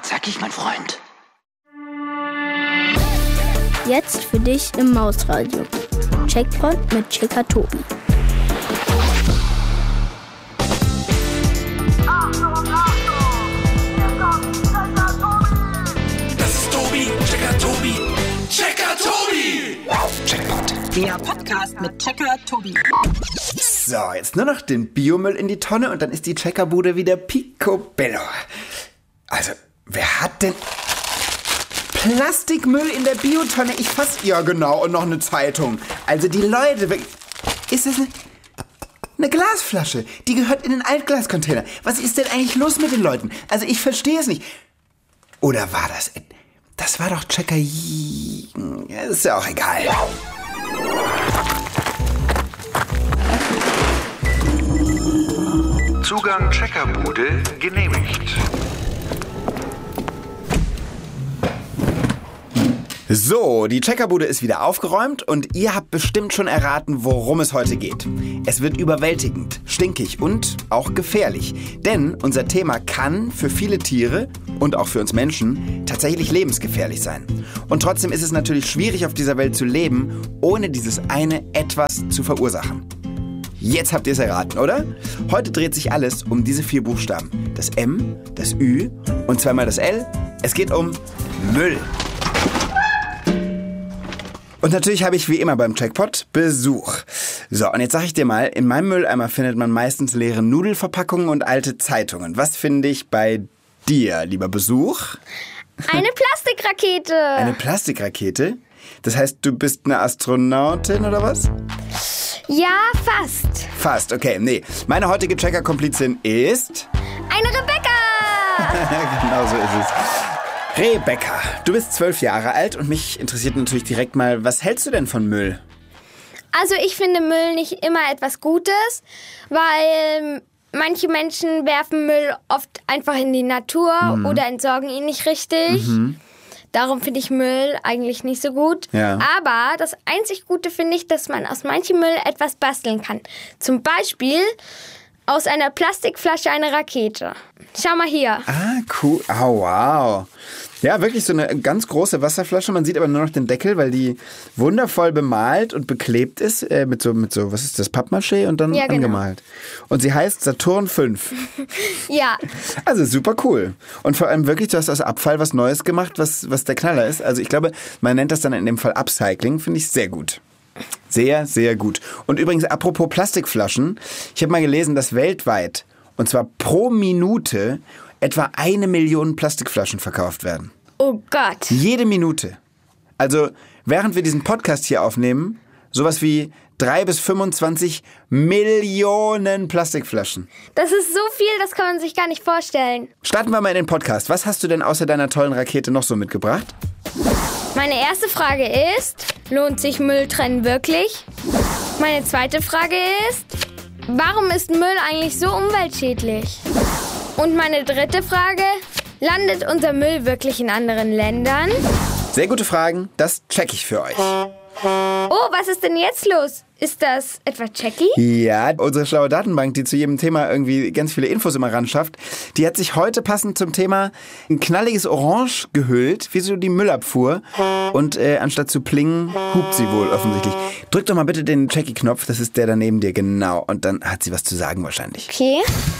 zackig, mein Freund. Jetzt für dich im Mausradio. Checkpoint mit Checker Tobi. Das ist Tobi, Checker Tobi, Checker Tobi! Checkpoint. Der Podcast mit Checker Tobi. So, jetzt nur noch den Biomüll in die Tonne und dann ist die Checkerbude wieder picobello. Also, wer hat denn Plastikmüll in der Biotonne? Ich fass... Ja, genau, und noch eine Zeitung. Also die Leute... Ist das eine Glasflasche? Die gehört in den Altglascontainer. Was ist denn eigentlich los mit den Leuten? Also ich verstehe es nicht. Oder war das... Das war doch Checker... Ja, ist ja auch egal. Zugang Checkerbude genehmigt. So, die Checkerbude ist wieder aufgeräumt und ihr habt bestimmt schon erraten, worum es heute geht. Es wird überwältigend, stinkig und auch gefährlich. Denn unser Thema kann für viele Tiere und auch für uns Menschen tatsächlich lebensgefährlich sein. Und trotzdem ist es natürlich schwierig, auf dieser Welt zu leben, ohne dieses eine Etwas zu verursachen. Jetzt habt ihr es erraten, oder? Heute dreht sich alles um diese 4 Buchstaben. Das M, das Ü und zweimal das L. Es geht um Müll. Und natürlich habe ich wie immer beim Checkpot Besuch. So, und jetzt sage ich dir mal, in meinem Mülleimer findet man meistens leere Nudelverpackungen und alte Zeitungen. Was finde ich bei dir, lieber Besuch? Eine Plastikrakete. Eine Plastikrakete? Das heißt, du bist eine Astronautin oder was? Ja, fast. Fast, okay, nee. Meine heutige Checker-Komplizin ist... Eine Rebecca. Genau so ist es. Rebecca, du bist 12 Jahre alt und mich interessiert natürlich direkt mal, was hältst du denn von Müll? Also ich finde Müll nicht immer etwas Gutes, weil manche Menschen werfen Müll oft einfach in die Natur oder entsorgen ihn nicht richtig. Darum finde ich Müll eigentlich nicht so gut. Ja. Aber das einzig Gute finde ich, dass man aus manchem Müll etwas basteln kann. Zum Beispiel aus einer Plastikflasche eine Rakete. Schau mal hier. Ah, cool. Oh, wow. Ja, wirklich so eine ganz große Wasserflasche. Man sieht aber nur noch den Deckel, weil die wundervoll bemalt und beklebt ist. Mit so, was ist das, Pappmaché und dann angemalt. Und sie heißt Saturn 5. Ja. Also super cool. Und vor allem wirklich, du hast aus Abfall was Neues gemacht, was der Knaller ist. Also ich glaube, man nennt das dann in dem Fall Upcycling. Finde ich sehr gut. Sehr, sehr gut. Und übrigens, apropos Plastikflaschen. Ich habe mal gelesen, dass weltweit, und zwar pro Minute, etwa 1 Million Plastikflaschen verkauft werden. Oh Gott. Jede Minute. Also, während wir diesen Podcast hier aufnehmen, sowas wie 3 bis 25 Millionen Plastikflaschen. Das ist so viel, das kann man sich gar nicht vorstellen. Starten wir mal in den Podcast. Was hast du denn außer deiner tollen Rakete noch so mitgebracht? Meine erste Frage ist, lohnt sich Mülltrennen wirklich? Meine zweite Frage ist, warum ist Müll eigentlich so umweltschädlich? Und meine dritte Frage, landet unser Müll wirklich in anderen Ländern? Sehr gute Fragen, das check ich für euch. Oh, was ist denn jetzt los? Ist das etwa Jackie? Ja, unsere schlaue Datenbank, die zu jedem Thema irgendwie ganz viele Infos immer ran schafft, die hat sich heute passend zum Thema ein knalliges Orange gehüllt, wie so die Müllabfuhr. Und anstatt zu plingen, hupt sie wohl offensichtlich. Drück doch mal bitte den Jackie-Knopf, das ist der da neben dir, genau. Und dann hat sie was zu sagen wahrscheinlich. Okay.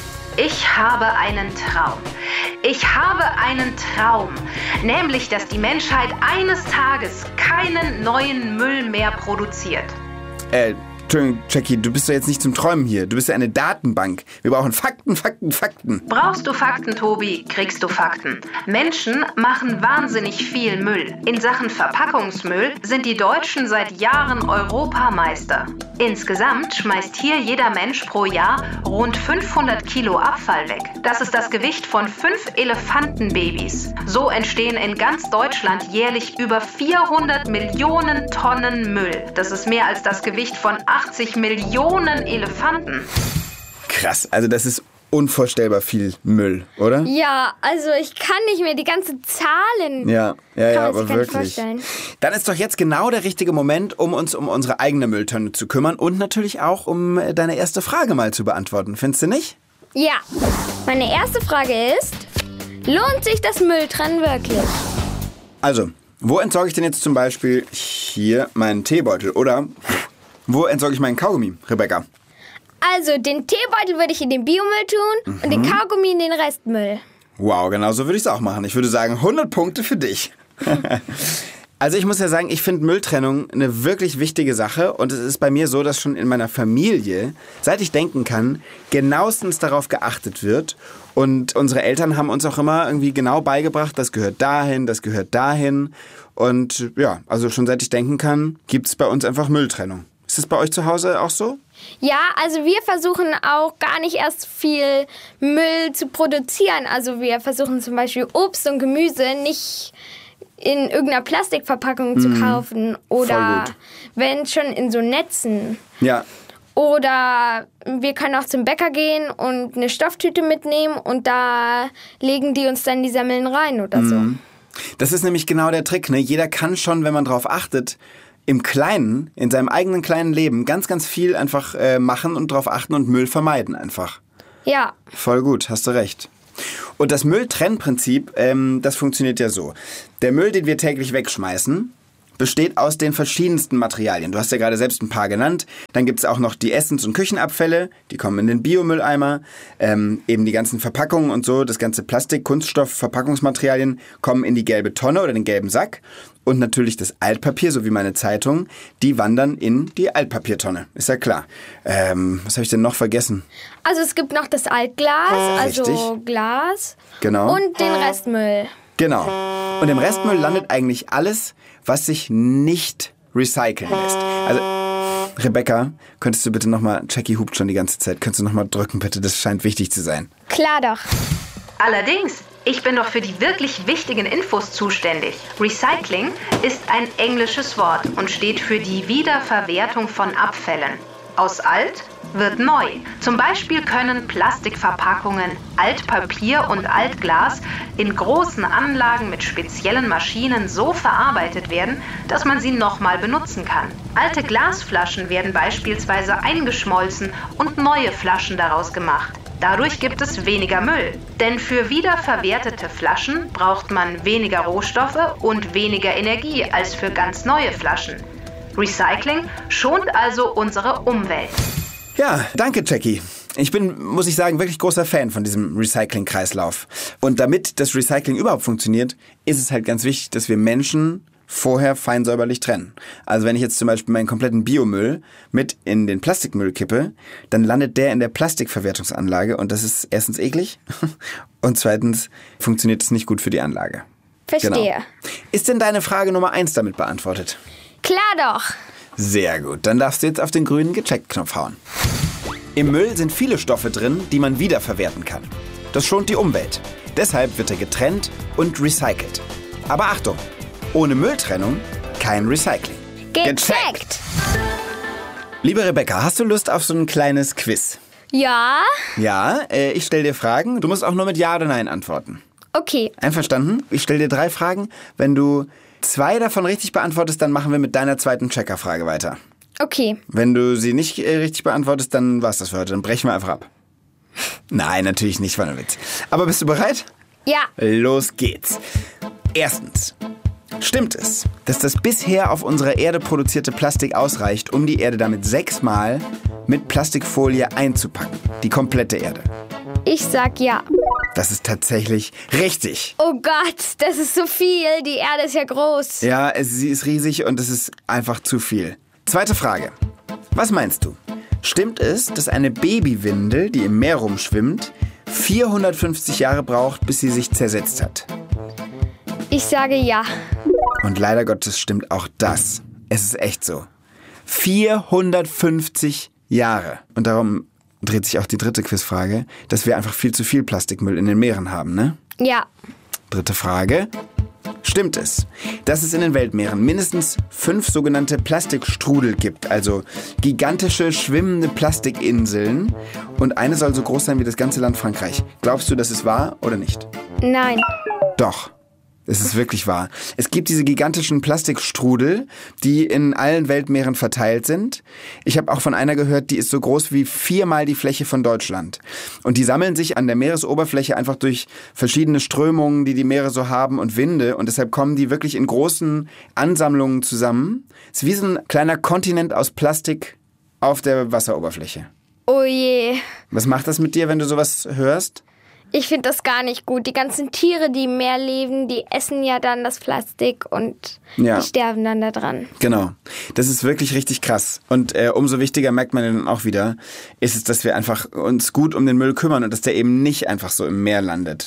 Ich habe einen Traum. Ich habe einen Traum. Nämlich, dass die Menschheit eines Tages keinen neuen Müll mehr produziert. Entschuldigung, Jackie, du bist doch jetzt nicht zum Träumen hier. Du bist ja eine Datenbank. Wir brauchen Fakten, Fakten, Fakten. Brauchst du Fakten, Tobi, kriegst du Fakten. Menschen machen wahnsinnig viel Müll. In Sachen Verpackungsmüll sind die Deutschen seit Jahren Europameister. Insgesamt schmeißt hier jeder Mensch pro Jahr rund 500 Kilo Abfall weg. Das ist das Gewicht von 5 Elefantenbabys. So entstehen in ganz Deutschland jährlich über 400 Millionen Tonnen Müll. Das ist mehr als das Gewicht von 80 Millionen Elefanten. Krass, also das ist unvorstellbar viel Müll, oder? Ja, also ich kann nicht mehr die ganzen Zahlen. Ja, aber wirklich. Vorstellen. Dann ist doch jetzt genau der richtige Moment, um uns um unsere eigene Mülltonne zu kümmern und natürlich auch, um deine erste Frage mal zu beantworten. Findest du nicht? Ja. Meine erste Frage ist, Lohnt sich das Mülltrennen wirklich? Also, wo entsorge ich denn jetzt zum Beispiel hier meinen Teebeutel? Oder wo entsorge ich meinen Kaugummi, Rebecca? Also, den Teebeutel würde ich in den Biomüll tun und den Kaugummi in den Restmüll. Wow, genau so würde ich es auch machen. Ich würde sagen, 100 Punkte für dich. Also ich muss ja sagen, ich finde Mülltrennung eine wirklich wichtige Sache. Und es ist bei mir so, dass schon in meiner Familie, seit ich denken kann, genauestens darauf geachtet wird. Und unsere Eltern haben uns auch immer irgendwie genau beigebracht, das gehört dahin, das gehört dahin. Und ja, also schon seit ich denken kann, gibt es bei uns einfach Mülltrennung. Ist das bei euch zu Hause auch so? Ja, also wir versuchen auch gar nicht erst viel Müll zu produzieren. Also wir versuchen zum Beispiel Obst und Gemüse nicht in irgendeiner Plastikverpackung zu kaufen. Oder wenn schon in so Netzen. Ja. Oder wir können auch zum Bäcker gehen und eine Stofftüte mitnehmen und da legen die uns dann die Semmeln rein oder so. Das ist nämlich genau der Trick, ne? Jeder kann schon, wenn man drauf achtet, im Kleinen, in seinem eigenen kleinen Leben ganz, ganz viel einfach machen und drauf achten und Müll vermeiden einfach. Ja. Voll gut, hast du recht. Und das Mülltrennprinzip, das funktioniert ja so. Der Müll, den wir täglich wegschmeißen, besteht aus den verschiedensten Materialien. Du hast ja gerade selbst ein paar genannt. Dann gibt es auch noch die Essens- und Küchenabfälle, die kommen in den Biomülleimer. Eben die ganzen Verpackungen und so, das ganze Plastik, Kunststoff, Verpackungsmaterialien kommen in die gelbe Tonne oder den gelben Sack. Und natürlich das Altpapier, so wie meine Zeitung, die wandern in die Altpapiertonne. Ist ja klar. Was habe ich denn noch vergessen? Also es gibt noch das Altglas, also Glas. Genau. Und den Restmüll. Genau. Und im Restmüll landet eigentlich alles, was sich nicht recyceln lässt. Also, Rebecca, könntest du bitte nochmal, Jackie hupt schon die ganze Zeit, könntest du nochmal drücken, bitte? Das scheint wichtig zu sein. Klar doch. Allerdings, ich bin doch für die wirklich wichtigen Infos zuständig. Recycling ist ein englisches Wort und steht für die Wiederverwertung von Abfällen. Aus alt wird neu. Zum Beispiel können Plastikverpackungen, Altpapier und Altglas in großen Anlagen mit speziellen Maschinen so verarbeitet werden, dass man sie nochmal benutzen kann. Alte Glasflaschen werden beispielsweise eingeschmolzen und neue Flaschen daraus gemacht. Dadurch gibt es weniger Müll. Denn für wiederverwertete Flaschen braucht man weniger Rohstoffe und weniger Energie als für ganz neue Flaschen. Recycling schont also unsere Umwelt. Ja, danke, Jackie. Ich bin, muss ich sagen, wirklich großer Fan von diesem Recycling-Kreislauf. Und damit das Recycling überhaupt funktioniert, ist es halt ganz wichtig, dass wir Menschen vorher fein säuberlich trennen. Also wenn ich jetzt zum Beispiel meinen kompletten Biomüll mit in den Plastikmüll kippe, dann landet der in der Plastikverwertungsanlage und das ist erstens eklig und zweitens funktioniert es nicht gut für die Anlage. Verstehe. Genau. Ist denn deine Frage Nummer 1 damit beantwortet? Klar doch. Sehr gut, dann darfst du jetzt auf den grünen Gecheckt-Knopf hauen. Im Müll sind viele Stoffe drin, die man wiederverwerten kann. Das schont die Umwelt. Deshalb wird er getrennt und recycelt. Aber Achtung, ohne Mülltrennung kein Recycling. Gecheckt. Liebe Rebecca, hast du Lust auf so ein kleines Quiz? Ja. Ja, ich stelle dir Fragen. Du musst auch nur mit Ja oder Nein antworten. Okay. Einverstanden? Ich stelle dir 3 Fragen. Wenn du 2 davon richtig beantwortest, dann machen wir mit deiner zweiten Checkerfrage weiter. Okay. Wenn du sie nicht richtig beantwortest, dann war's das für heute. Dann brechen wir einfach ab. Nein, natürlich nicht, war ein Witz. Aber bist du bereit? Ja. Los geht's. Erstens. Stimmt es, dass das bisher auf unserer Erde produzierte Plastik ausreicht, um die Erde damit 6-mal mit Plastikfolie einzupacken? Die komplette Erde. Ich sag ja. Das ist tatsächlich richtig. Oh Gott, das ist so viel. Die Erde ist ja groß. Ja, sie ist riesig und es ist einfach zu viel. Zweite Frage. Was meinst du? Stimmt es, dass eine Babywindel, die im Meer rumschwimmt, 450 Jahre braucht, bis sie sich zersetzt hat? Ich sage ja. Und leider Gottes stimmt auch das. Es ist echt so. 450 Jahre. Und darum dreht sich auch die dritte Quizfrage, dass wir einfach viel zu viel Plastikmüll in den Meeren haben, ne? Ja. Dritte Frage. Stimmt es, dass es in den Weltmeeren mindestens 5 sogenannte Plastikstrudel gibt, also gigantische schwimmende Plastikinseln und eine soll so groß sein wie das ganze Land Frankreich? Glaubst du, das ist wahr oder nicht? Nein. Doch. Es ist wirklich wahr. Es gibt diese gigantischen Plastikstrudel, die in allen Weltmeeren verteilt sind. Ich habe auch von einer gehört, die ist so groß wie 4-mal die Fläche von Deutschland. Und die sammeln sich an der Meeresoberfläche einfach durch verschiedene Strömungen, die Meere so haben und Winde. Und deshalb kommen die wirklich in großen Ansammlungen zusammen. Es ist wie so ein kleiner Kontinent aus Plastik auf der Wasseroberfläche. Oh je. Was macht das mit dir, wenn du sowas hörst? Ich finde das gar nicht gut. Die ganzen Tiere, die im Meer leben, die essen ja dann das Plastik und die sterben dann da dran. Genau. Das ist wirklich richtig krass. Und umso wichtiger, merkt man dann auch wieder, ist es, dass wir einfach uns gut um den Müll kümmern und dass der eben nicht einfach so im Meer landet.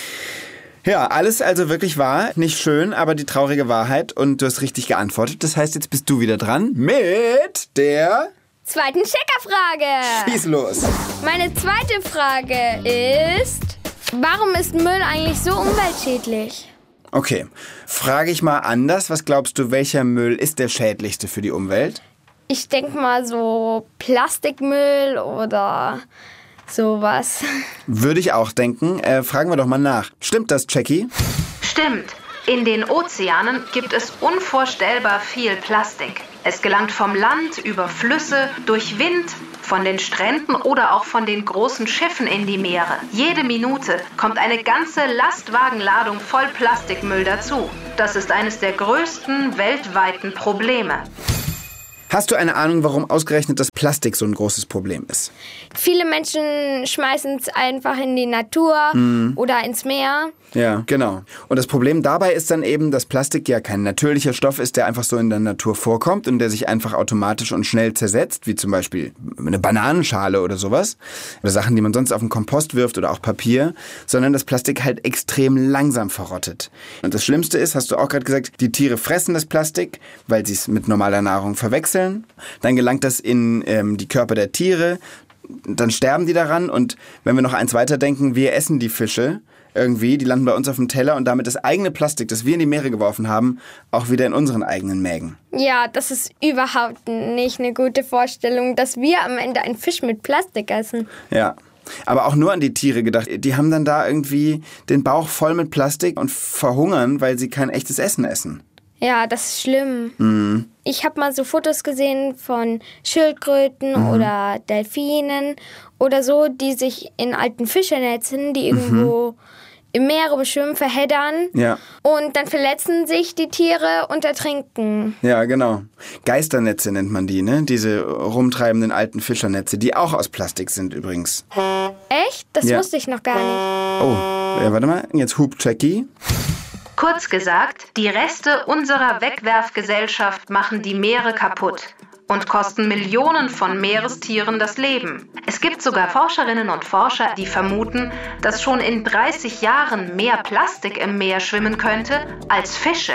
Ja, alles also wirklich wahr. Nicht schön, aber die traurige Wahrheit. Und du hast richtig geantwortet. Das heißt, jetzt bist du wieder dran mit der zweiten Checkerfrage. Schieß los. Meine zweite Frage ist, warum ist Müll eigentlich so umweltschädlich? Okay, frage ich mal anders. Was glaubst du, welcher Müll ist der schädlichste für die Umwelt? Ich denke mal so Plastikmüll oder sowas. Würde ich auch denken. Fragen wir doch mal nach. Stimmt das, Jackie? Stimmt. In den Ozeanen gibt es unvorstellbar viel Plastik. Es gelangt vom Land über Flüsse, durch Wind, von den Stränden oder auch von den großen Schiffen in die Meere. Jede Minute kommt eine ganze Lastwagenladung voll Plastikmüll dazu. Das ist eines der größten weltweiten Probleme. Hast du eine Ahnung, warum ausgerechnet das Plastik so ein großes Problem ist? Viele Menschen schmeißen es einfach in die Natur oder ins Meer. Ja, genau. Und das Problem dabei ist dann eben, dass Plastik ja kein natürlicher Stoff ist, der einfach so in der Natur vorkommt und der sich einfach automatisch und schnell zersetzt, wie zum Beispiel eine Bananenschale oder sowas. Oder Sachen, die man sonst auf den Kompost wirft oder auch Papier. Sondern das Plastik halt extrem langsam verrottet. Und das Schlimmste ist, hast du auch gerade gesagt, die Tiere fressen das Plastik, weil sie es mit normaler Nahrung verwechseln. Dann gelangt das in die Körper der Tiere. Dann sterben die daran. Und wenn wir noch eins weiterdenken, wir essen die Fische. Irgendwie, die landen bei uns auf dem Teller und damit das eigene Plastik, das wir in die Meere geworfen haben, auch wieder in unseren eigenen Mägen. Ja, das ist überhaupt nicht eine gute Vorstellung, dass wir am Ende einen Fisch mit Plastik essen. Ja, aber auch nur an die Tiere gedacht. Die haben dann da irgendwie den Bauch voll mit Plastik und verhungern, weil sie kein echtes Essen essen. Ja, das ist schlimm. Ich habe mal so Fotos gesehen von Schildkröten oder Delfinen oder so, die sich in alten Fischernetzen, die irgendwo im Meer schwimmen, verheddern. Ja. Und dann verletzen sich die Tiere und ertrinken. Ja, genau. Geisternetze nennt man die, ne? Diese rumtreibenden alten Fischernetze, die auch aus Plastik sind übrigens. Echt? Das wusste ich noch gar nicht. Oh, ja, warte mal. Jetzt hupt Jackie. Kurz gesagt, die Reste unserer Wegwerfgesellschaft machen die Meere kaputt und kosten Millionen von Meerestieren das Leben. Es gibt sogar Forscherinnen und Forscher, die vermuten, dass schon in 30 Jahren mehr Plastik im Meer schwimmen könnte als Fische.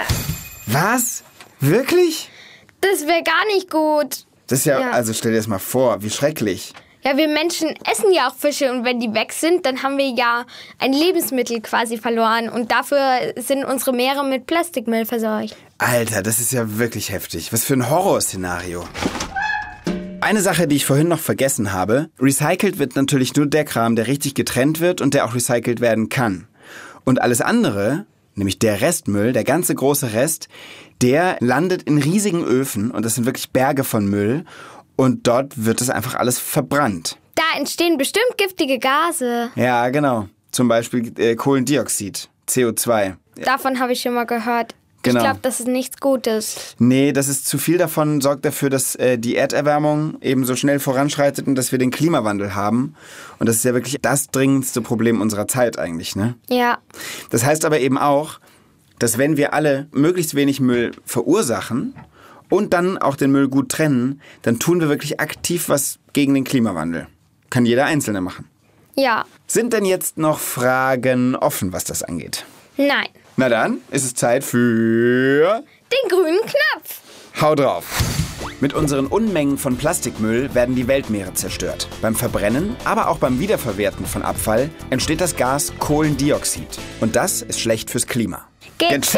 Was? Wirklich? Das wäre gar nicht gut. Das ist ja, also stell dir das mal vor, wie schrecklich. Ja, wir Menschen essen ja auch Fische und wenn die weg sind, dann haben wir ja ein Lebensmittel quasi verloren und dafür sind unsere Meere mit Plastikmüll verseucht. Alter, das ist ja wirklich heftig. Was für ein Horrorszenario. Eine Sache, die ich vorhin noch vergessen habe, recycelt wird natürlich nur der Kram, der richtig getrennt wird und der auch recycelt werden kann. Und alles andere, nämlich der Restmüll, der ganze große Rest, der landet in riesigen Öfen und das sind wirklich Berge von Müll. Und dort wird es einfach alles verbrannt. Da entstehen bestimmt giftige Gase. Ja, genau. Zum Beispiel Kohlendioxid, CO2. Davon habe ich schon mal gehört. Genau. Ich glaube, das ist nichts Gutes. Nee, das ist zu viel davon, sorgt dafür, dass die Erderwärmung eben so schnell voranschreitet und dass wir den Klimawandel haben. Und das ist ja wirklich das dringendste Problem unserer Zeit eigentlich, ne? Ja. Das heißt aber eben auch, dass wenn wir alle möglichst wenig Müll verursachen und dann auch den Müll gut trennen, dann tun wir wirklich aktiv was gegen den Klimawandel. Kann jeder Einzelne machen. Ja. Sind denn jetzt noch Fragen offen, was das angeht? Nein. Na dann ist es Zeit für den grünen Knopf. Hau drauf. Mit unseren Unmengen von Plastikmüll werden die Weltmeere zerstört. Beim Verbrennen, aber auch beim Wiederverwerten von Abfall entsteht das Gas Kohlendioxid. Und das ist schlecht fürs Klima. Gecheckt!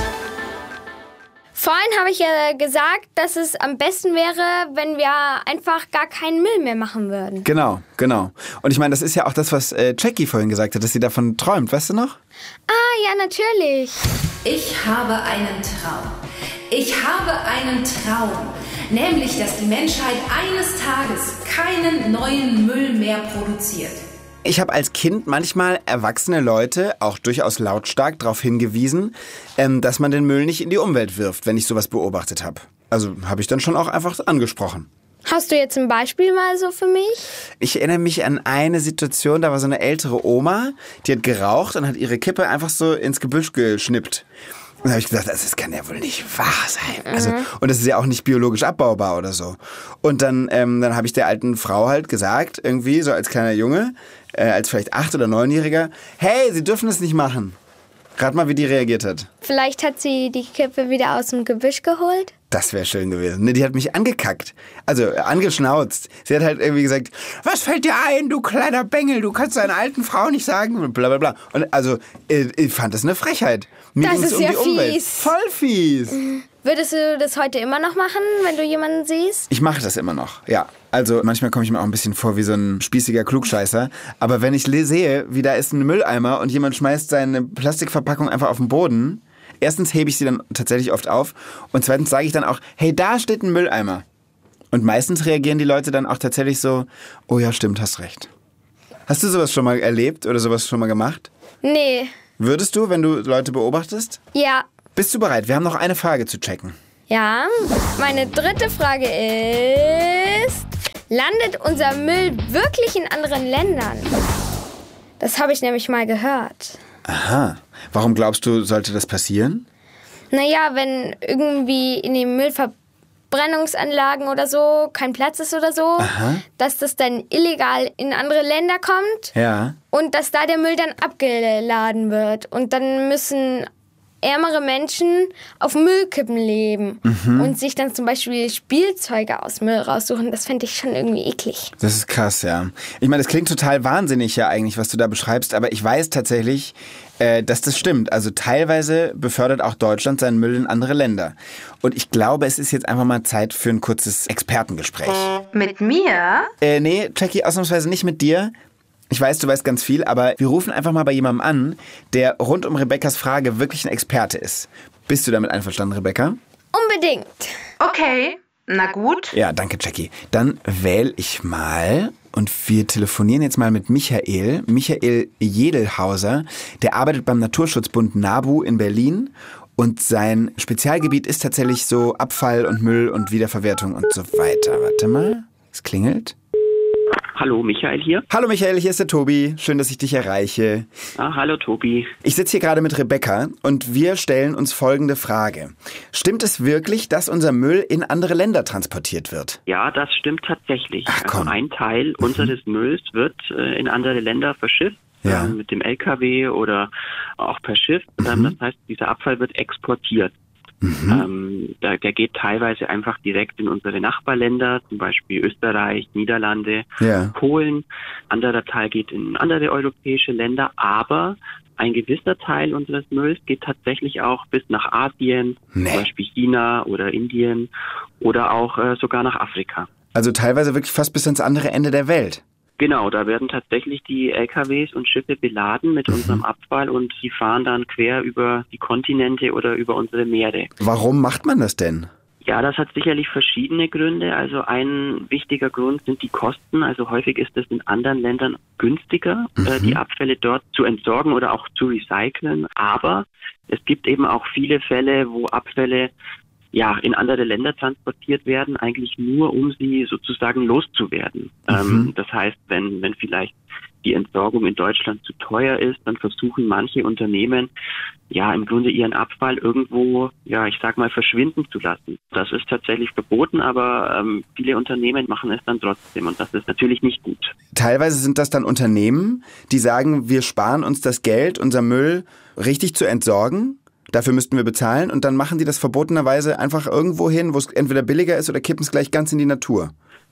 Vorhin habe ich ja gesagt, dass es am besten wäre, wenn wir einfach gar keinen Müll mehr machen würden. Genau. Und ich meine, das ist ja auch das, was Jackie vorhin gesagt hat, dass sie davon träumt, weißt du noch? Ah, ja, natürlich. Ich habe einen Traum. Ich habe einen Traum. Nämlich, dass die Menschheit eines Tages keinen neuen Müll mehr produziert. Ich habe als Kind manchmal erwachsene Leute auch durchaus lautstark darauf hingewiesen, dass man den Müll nicht in die Umwelt wirft, wenn ich sowas beobachtet habe. Also habe ich dann schon auch einfach angesprochen. Hast du jetzt ein Beispiel mal so für mich? Ich erinnere mich an eine Situation, da war so eine ältere Oma, die hat geraucht und hat ihre Kippe einfach so ins Gebüsch geschnippt. Und da habe ich gedacht, das kann ja wohl nicht wahr sein. Also, und das ist ja auch nicht biologisch abbaubar oder so. Und dann habe ich der alten Frau halt gesagt, irgendwie so als kleiner Junge, als vielleicht 8- oder 9-Jähriger, hey, Sie dürfen das nicht machen. Rat mal, wie die reagiert hat. Vielleicht hat sie die Kippe wieder aus dem Gebüsch geholt? Das wäre schön gewesen. Ne, die hat mich angekackt. Also angeschnauzt. Sie hat halt irgendwie gesagt, was fällt dir ein, du kleiner Bengel? Du kannst deiner alten Frau nicht sagen, blablabla. Und also, ich fand das eine Frechheit. Mir Das ging's ist um ja die Umwelt. fies. Voll fies. Würdest du das heute immer noch machen, wenn du jemanden siehst? Ich mache das immer noch, ja. Also manchmal komme ich mir auch ein bisschen vor wie so ein spießiger Klugscheißer. Aber wenn ich sehe, wie da ist ein Mülleimer und jemand schmeißt seine Plastikverpackung einfach auf den Boden, erstens hebe ich sie dann tatsächlich oft auf und zweitens sage ich dann auch, hey, da steht ein Mülleimer. Und meistens reagieren die Leute dann auch tatsächlich so, oh ja, stimmt, hast recht. Hast du sowas schon mal erlebt oder sowas schon mal gemacht? Nee. Würdest du, wenn du Leute beobachtest? Ja. Bist du bereit? Wir haben noch eine Frage zu checken. Ja. Meine dritte Frage ist, landet unser Müll wirklich in anderen Ländern? Das habe ich nämlich mal gehört. Aha. Warum glaubst du, sollte das passieren? Naja, wenn irgendwie in den Müllverbrennungsanlagen oder so kein Platz ist oder so, dass das dann illegal in andere Länder kommt. Ja. Und dass da der Müll dann abgeladen wird. Und dann müssen ärmere Menschen auf Müllkippen leben und sich dann zum Beispiel Spielzeuge aus Müll raussuchen. Das fände ich schon irgendwie eklig. Das ist krass, ja. Ich meine, das klingt total wahnsinnig ja eigentlich, was du da beschreibst, aber ich weiß tatsächlich, dass das stimmt. Also teilweise befördert auch Deutschland seinen Müll in andere Länder. Und ich glaube, es ist jetzt einfach mal Zeit für ein kurzes Expertengespräch. Mit mir? Nee, Jackie, ausnahmsweise nicht mit dir. Ich weiß, du weißt ganz viel, aber wir rufen einfach mal bei jemandem an, der rund um Rebekkas Frage wirklich ein Experte ist. Bist du damit einverstanden, Rebekka? Unbedingt. Okay, na gut. Ja, danke, Jackie. Dann wähle ich mal und wir telefonieren jetzt mal mit Michael. Michael Jedelhauser, der arbeitet beim Naturschutzbund NABU in Berlin und sein Spezialgebiet ist tatsächlich so Abfall und Müll und Wiederverwertung und so weiter. Warte mal, es klingelt. Hallo, Michael hier. Hallo Michael, hier ist der Tobi. Schön, dass ich dich erreiche. Hallo Tobi. Ich sitze hier gerade mit Rebekka und wir stellen uns folgende Frage. Stimmt es wirklich, dass unser Müll in andere Länder transportiert wird? Ja, das stimmt tatsächlich. Ach, komm. Also ein Teil unseres Mülls wird in andere Länder verschifft. Ja. Mit dem LKW oder auch per Schiff. Das heißt, dieser Abfall wird exportiert. Der geht teilweise einfach direkt in unsere Nachbarländer, zum Beispiel Österreich, Niederlande, Polen. Anderer Teil geht in andere europäische Länder, aber ein gewisser Teil unseres Mülls geht tatsächlich auch bis nach Asien, zum Beispiel China oder Indien oder auch sogar nach Afrika. Also teilweise wirklich fast bis ans andere Ende der Welt. Genau, da werden tatsächlich die LKWs und Schiffe beladen mit unserem Abfall und die fahren dann quer über die Kontinente oder über unsere Meere. Warum macht man das denn? Ja, das hat sicherlich verschiedene Gründe. Also ein wichtiger Grund sind die Kosten. Also häufig ist es in anderen Ländern günstiger, die Abfälle dort zu entsorgen oder auch zu recyceln. Aber es gibt eben auch viele Fälle, wo Abfälle in andere Länder transportiert werden, eigentlich nur, um sie sozusagen loszuwerden. Das heißt, wenn vielleicht die Entsorgung in Deutschland zu teuer ist, dann versuchen manche Unternehmen, im Grunde ihren Abfall irgendwo, ich sag mal, verschwinden zu lassen. Das ist tatsächlich verboten, aber viele Unternehmen machen es dann trotzdem und das ist natürlich nicht gut. Teilweise sind das dann Unternehmen, die sagen, wir sparen uns das Geld, unser Müll richtig zu entsorgen. Dafür müssten wir bezahlen und dann machen die das verbotenerweise einfach irgendwo hin, wo es entweder billiger ist oder kippen es gleich ganz in die Natur.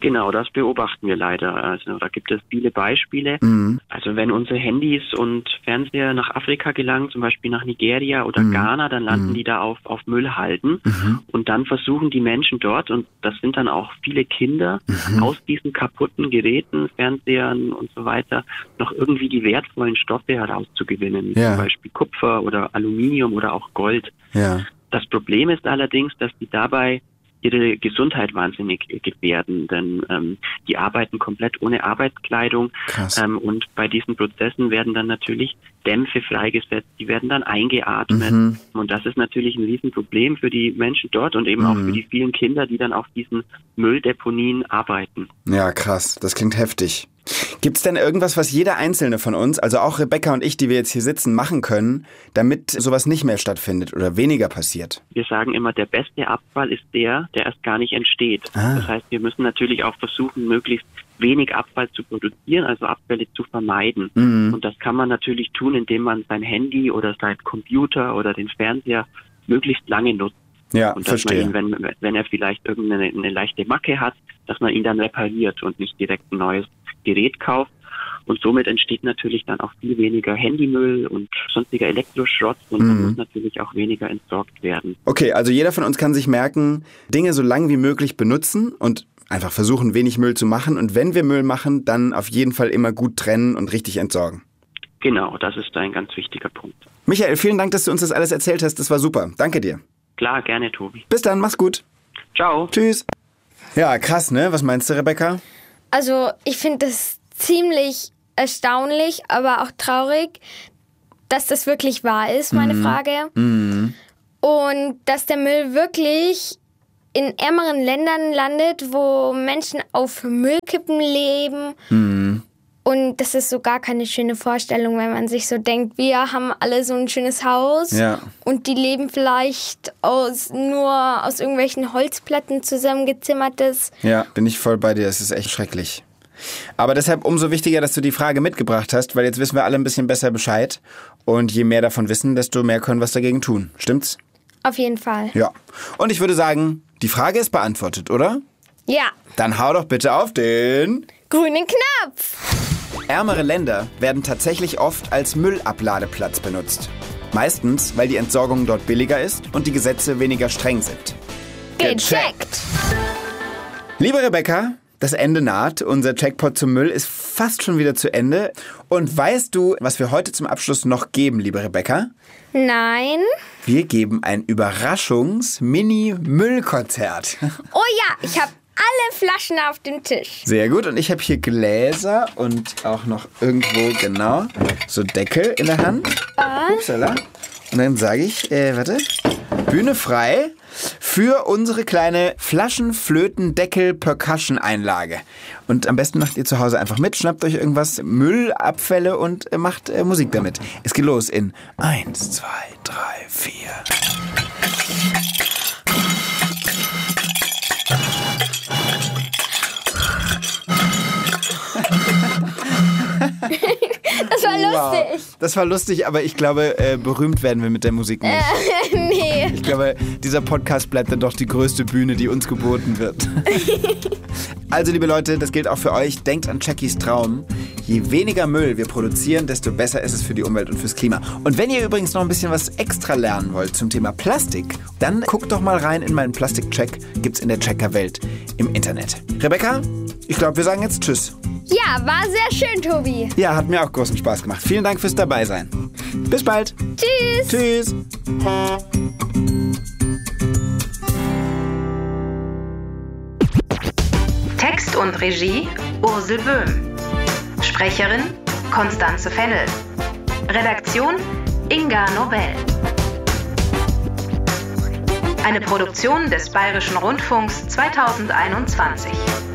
Genau, das beobachten wir leider. Also da gibt es viele Beispiele. Also wenn unsere Handys und Fernseher nach Afrika gelangen, zum Beispiel nach Nigeria oder Ghana, dann landen die da auf Müllhalden. Und dann versuchen die Menschen dort, und das sind dann auch viele Kinder, aus diesen kaputten Geräten, Fernsehern und so weiter, noch irgendwie die wertvollen Stoffe herauszugewinnen, wie zum Beispiel Kupfer oder Aluminium oder auch Gold. Ja. Das Problem ist allerdings, dass die dabei ihre Gesundheit wahnsinnig gefährden, denn die arbeiten komplett ohne Arbeitskleidung. Und bei diesen Prozessen werden dann natürlich Dämpfe freigesetzt, die werden dann eingeatmet und das ist natürlich ein Riesenproblem für die Menschen dort und eben auch für die vielen Kinder, die dann auf diesen Mülldeponien arbeiten. Ja, krass, das klingt heftig. Gibt's denn irgendwas, was jeder Einzelne von uns, also auch Rebecca und ich, die wir jetzt hier sitzen, machen können, damit sowas nicht mehr stattfindet oder weniger passiert? Wir sagen immer, der beste Abfall ist der erst gar nicht entsteht. Das heißt, wir müssen natürlich auch versuchen, möglichst wenig Abfall zu produzieren, also Abfälle zu vermeiden. Und das kann man natürlich tun, indem man sein Handy oder sein Computer oder den Fernseher möglichst lange nutzt. Ja, und dass verstehe. man ihn, wenn er vielleicht irgendeine leichte Macke hat, dass man ihn dann repariert und nicht direkt ein neues Gerät kauft. Und somit entsteht natürlich dann auch viel weniger Handymüll und sonstiger Elektroschrott und dann muss natürlich auch weniger entsorgt werden. Okay, also jeder von uns kann sich merken, Dinge so lang wie möglich benutzen und einfach versuchen, wenig Müll zu machen. Und wenn wir Müll machen, dann auf jeden Fall immer gut trennen und richtig entsorgen. Genau, das ist ein ganz wichtiger Punkt. Michael, vielen Dank, dass du uns das alles erzählt hast. Das war super. Danke dir. Klar, gerne, Tobi. Bis dann, mach's gut. Ciao. Tschüss. Ja, krass, ne? Was meinst du, Rebecca? Also ich finde das ziemlich erstaunlich, aber auch traurig, dass das wirklich wahr ist, meine Frage. Und dass der Müll wirklich in ärmeren Ländern landet, wo Menschen auf Müllkippen leben. Und das ist so gar keine schöne Vorstellung, wenn man sich so denkt, wir haben alle so ein schönes Haus und die leben vielleicht nur aus irgendwelchen Holzplatten zusammengezimmertes. Ja, bin ich voll bei dir. Es ist echt schrecklich. Aber deshalb umso wichtiger, dass du die Frage mitgebracht hast, weil jetzt wissen wir alle ein bisschen besser Bescheid. Und je mehr davon wissen, desto mehr können wir was dagegen tun. Stimmt's? Auf jeden Fall. Ja. Und ich würde sagen, die Frage ist beantwortet, oder? Ja. Dann hau doch bitte auf den grünen Knopf. Ärmere Länder werden tatsächlich oft als Müllabladeplatz benutzt. Meistens, weil die Entsorgung dort billiger ist und die Gesetze weniger streng sind. Gecheckt. Liebe Rebecca, das Ende naht. Unser Checkpot zum Müll ist fast schon wieder zu Ende. Und weißt du, was wir heute zum Abschluss noch geben, liebe Rebecca? Nein. Wir geben ein Überraschungs-Mini-Müllkonzert. Oh ja, ich habe alle Flaschen auf dem Tisch. Sehr gut. Und ich habe hier Gläser und auch noch irgendwo, genau, so Deckel in der Hand. Upsala. Und dann sage ich, Bühne frei für unsere kleine Flaschenflöten-Deckel-Percussion-Einlage. Und am besten macht ihr zu Hause einfach mit, schnappt euch irgendwas, Müllabfälle und macht Musik damit. Es geht los in 1, 2, 3, 4. Das war lustig. Wow. Das war lustig, aber ich glaube, berühmt werden wir mit der Musik nicht. Nee. Ich glaube, dieser Podcast bleibt dann doch die größte Bühne, die uns geboten wird. Also, liebe Leute, das gilt auch für euch. Denkt an Jackies Traum. Je weniger Müll wir produzieren, desto besser ist es für die Umwelt und fürs Klima. Und wenn ihr übrigens noch ein bisschen was extra lernen wollt zum Thema Plastik, dann guckt doch mal rein in meinen Plastikcheck. Gibt's in der Checker-Welt im Internet. Rebecca, ich glaube, wir sagen jetzt Tschüss. Ja, war sehr schön, Tobi. Ja, hat mir auch großen Spaß gemacht. Vielen Dank fürs Dabeisein. Bis bald. Tschüss. Tschüss. Text und Regie Ursel Böhm. Sprecherin Konstanze Fennel. Redaktion Inga Nobel. Eine Produktion des Bayerischen Rundfunks 2021.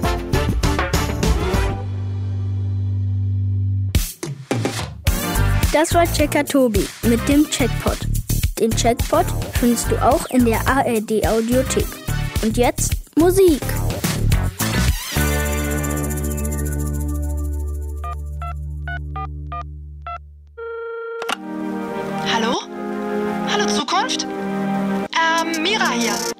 Das war Checker Tobi mit dem Checkpot. Den Checkpot findest du auch in der ARD Audiothek. Und jetzt Musik. Hallo? Hallo Zukunft? Mira hier.